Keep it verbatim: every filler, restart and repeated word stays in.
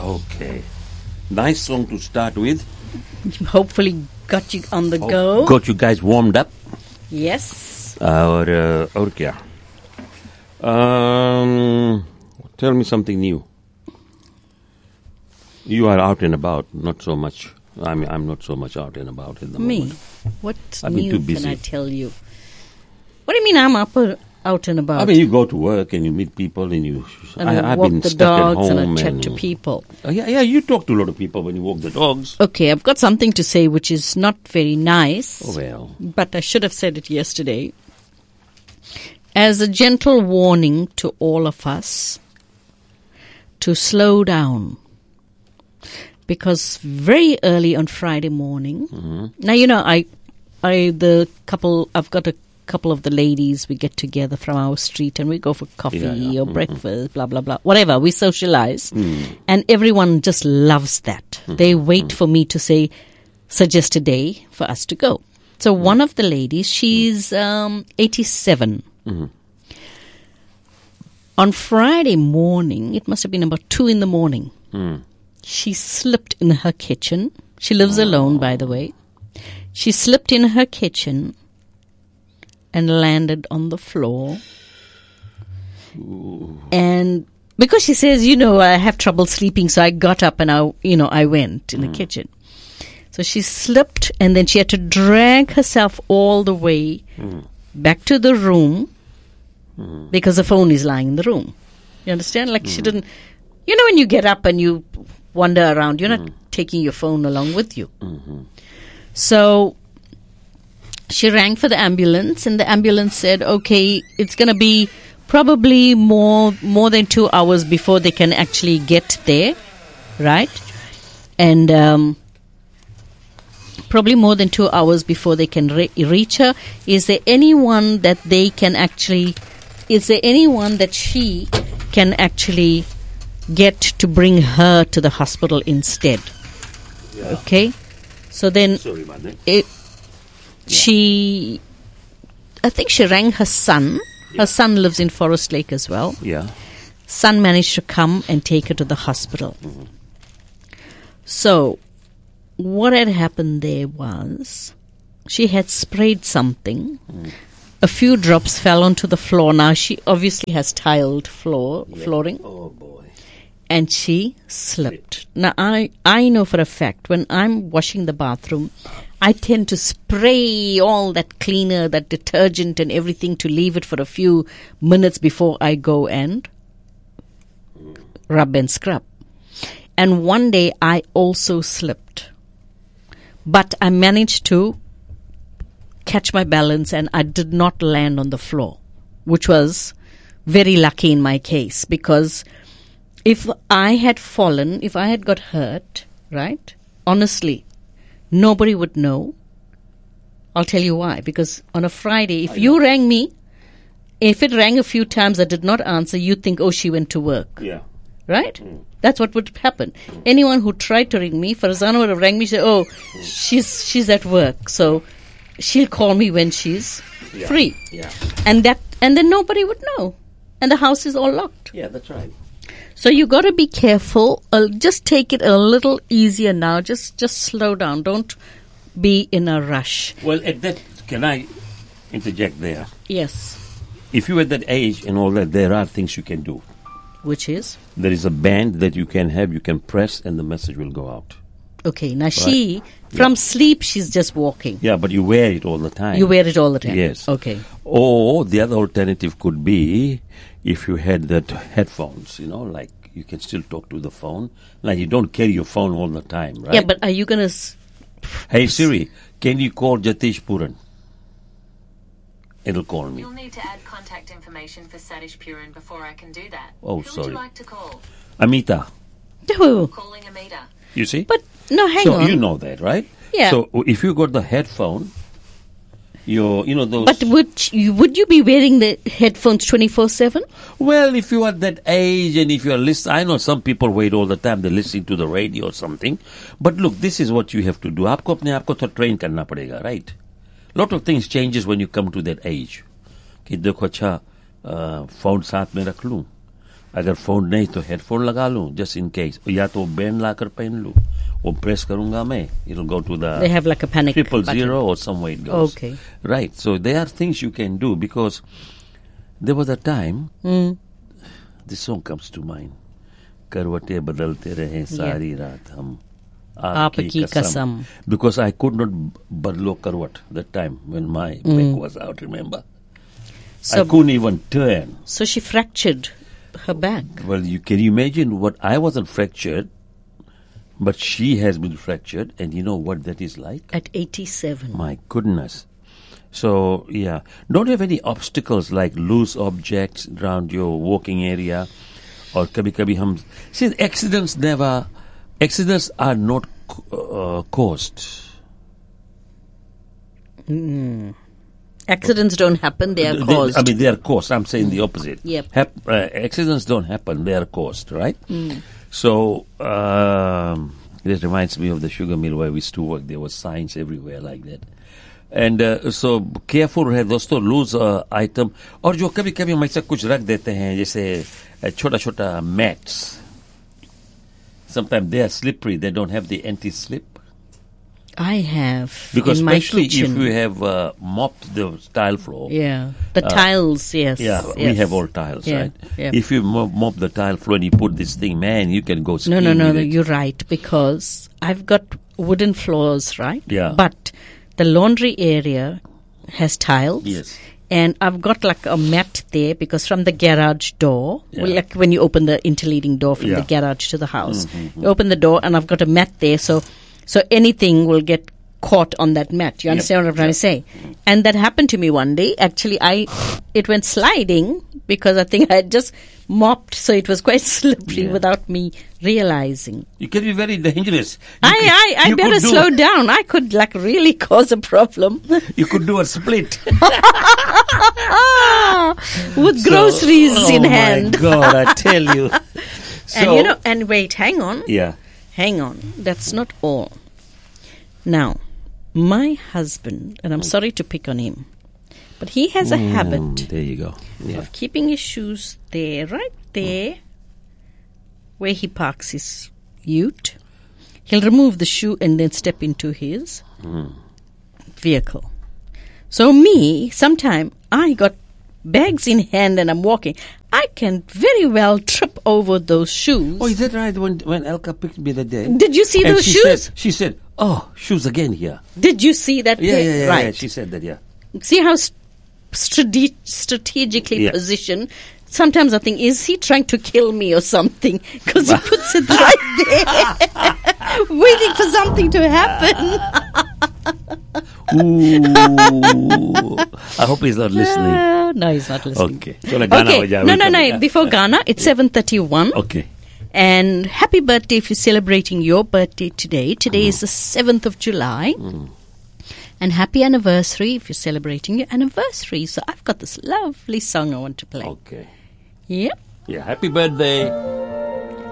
Okay. Nice song to start with. Hopefully got you on the Oh, go. Got you guys warmed up. Yes. और और क्या? Um, tell me something new. You are out and about, not so much. I mean, I'm not so much out and about in the Me? moment. What I've been new too busy. can I tell you? What do you mean I'm up uh, out and about? I mean, you go to work and you meet people and you. and I, I I've walk been the stuck at dogs home and I chat and- to people. Oh, yeah, yeah. You talk to a lot of people when you walk the dogs. Okay, I've got something to say which is not very nice, Oh well. but I should have said it yesterday. As a gentle warning to all of us to slow down. Because very early on Friday morning, Mm-hmm. now you know I, I the couple I've got a couple of the ladies we get together from our street and we go for coffee Yeah, yeah. or Mhm. breakfast, blah blah blah, whatever we socialize, Mm. and everyone just loves that. They wait for me to say, suggest a day for us to go. So one of the ladies, she's um, eighty-seven. Mhm. On Friday morning, it must have been about two in the morning. Mm. She slipped in her kitchen. She lives alone, by the way. She slipped in her kitchen and landed on the floor. And because she says, you know, I have trouble sleeping, so I got up and I, you know, I went in the kitchen. So she slipped and then she had to drag herself all the way back to the room because the phone is lying in the room. You understand? Like she didn't, you know, when you get up and you wander around, you're not taking your phone along with you. So she rang for the ambulance and the ambulance said, okay, it's going to be probably more more than two hours before they can actually get there, right? And um, probably more than two hours before they can re- reach her. Is there anyone that they can actually, is there anyone that she can actually get to bring her to the hospital instead? Okay? So then Sorry about that. it, she, I think she rang her son. Her son lives in Forest Lake as well. Yeah. Son managed to come and take her to the hospital. So, what had happened there was she had sprayed something. A few drops fell onto the floor. Now, she obviously has tiled floor flooring. Oh boy. And she slipped. Now, I, I know for a fact when I'm washing the bathroom, I tend to spray all that cleaner, that detergent and everything to leave it for a few minutes before I go and rub and scrub. And one day I also slipped. But I managed to catch my balance and I did not land on the floor, which was very lucky in my case because if I had fallen, if I had got hurt, right, honestly, nobody would know. I'll tell you why. Because on a Friday, if you rang me, if it rang a few times I did not answer, you'd think, oh, she went to work. Yeah. Right? That's what would happen. Anyone who tried to ring me, Farzana would have rang me and said, oh, she's she's at work. So she'll call me when she's Yeah. free. Yeah. And that and then nobody would know. And the house is all locked. Yeah, that's right. So you got to be careful. Uh, just take it a little easier now. Just just slow down. Don't be in a rush. Well, at that, can I interject there? Yes. If you're at that age and all that, there are things you can do. Which is? There is a band that you can have, you can press, and the message will go out. Okay. Now she, from sleep, she's just walking. Yeah, but you wear it all the time. You wear it all the time? Yes. Okay. Or the other alternative could be if you had that headphones, you know, like you can still talk to the phone. Like you don't carry your phone all the time, right? Yeah, but are you going to... S- Hey Siri, can you call Jatish Puran? It'll call me. You'll need to add contact information for Satish Puran before I can do that. Oh, Who sorry. would you like to call? Amita, Oh, Calling Amita. you see? but no, hang so on. you know that, right? Yeah. So if you got the headphone, your, you know those. But would you, would you be wearing the headphones twenty-four seven? Well, if you are that age and if you are listening, I know some people wait all the time, they're listening to the radio or something. But look, this is what you have to do. आपको अपने आप को तो train करना पड़ेगा, right? Lot of things changes when you come to that age. कि देखो अच्छा, phone साथ में रख लूं. अगर फोन नहीं तो हेडफोन लगा लूं जस्ट इन केस, या तो बैंड लाकर पहन लूं, वो प्रेस करूंगा मैं, it'll go to the They have like a panic triple button. zero or somewhere it goes. Okay. Right. So there are things you can do, because there was a time, Mm. this song comes to mind. करवटे बदलते रहे सारी रात हम आपकी कसम. Because I could not बदलो करवट that time when my back was out, remember? So- I couldn't even turn. So she fractured her back. Well, you can you imagine what I wasn't fractured, but she has been fractured, and you know what that is like? At eighty-seven. My goodness. So, yeah. Don't have any obstacles like loose objects around your walking area, or kabhi kabhi hum. See, accidents never, accidents are not uh, caused. Accidents don't happen, they are They- caused. I mean, they are caused. I'm saying the opposite. Yep. Hap- uh, accidents don't happen, they are caused, right? So, um, this reminds me of the sugar mill where we used to work. There was signs everywhere like that. And uh, so, careful रहे दोस्तों, lose uh, item. और जो कभी कभी हम ऐसा कुछ रख देते हैं, जैसे छोटा छोटा mats. Sometimes they are slippery, they don't have the anti-slip. I have Because in my especially kitchen. if you have uh, mopped the tile floor. Yeah, the tiles, yes. Yeah, we yes. have all tiles, Yeah, right? yeah. If you mop, mop the tile floor and you put this thing, man, you can go No, skiing no, no, with no, it. you're right, because I've got wooden floors, right? Yeah. But the laundry area has tiles. Yes. And I've got like a mat there, because from the garage door, Yeah. well, like when you open the interleading door from Yeah. the garage to the house, you open the door and I've got a mat there, so so anything will get caught on that mat. You understand what I'm trying to say? And that happened to me one day. Actually, I it went sliding because I think I had just mopped, so it was quite slippery Yeah. without me realizing. You can be very dangerous. You I could- I, I you better could do- slow down. I could like really cause a problem. You could do a split. With So- groceries oh in my hand. God, I tell you. So, And you know, and wait, hang on, yeah. hang on. That's not all. Now, my husband, and I'm sorry to pick on him, but he has a habit Mm, there you go. Yeah. of keeping his shoes there, right there, where he parks his ute. He'll remove the shoe and then step into his vehicle. So me, sometime I got bags in hand and I'm walking. I can very well trip over those shoes. Oh, is that right? When when Elka picked me that day, Did you see and those she shoes? Said, she said, "Oh, shoes again here." Did you see that? Yeah, pair? yeah, yeah, Right. yeah. She said that. Yeah. See how st- strate- strategically Yeah. positioned. Sometimes I think, is he trying to kill me or something? Because he puts it right there, waiting for something to happen. Ooh. I hope he's not listening. Uh, no, he's not listening. Okay. Chalo, Ghana ho Okay. jaye, No, we'll no, come no. back. Before Ghana, it's seven thirty-one. Okay. And happy birthday if you're celebrating your birthday today. Today is the seventh of July. And happy anniversary if you're celebrating your anniversary. So I've got this lovely song I want to play. Okay. Yep. Yeah. Happy birthday.